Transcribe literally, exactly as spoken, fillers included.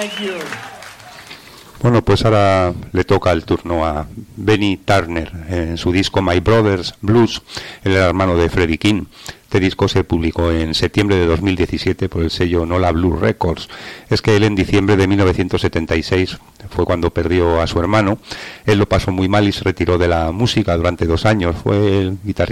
Thank you. Bueno, pues ahora le toca el turno a Benny Turner en su disco My Brothers Blues. Él era hermano de Freddie King. Este disco se publicó en septiembre de dos mil diecisiete por el sello Nola Blue Records. Es que él en diciembre de mil novecientos setenta y seis fue cuando perdió a su hermano. Él lo pasó muy mal y se retiró de la música durante dos años. Fue el guitarrista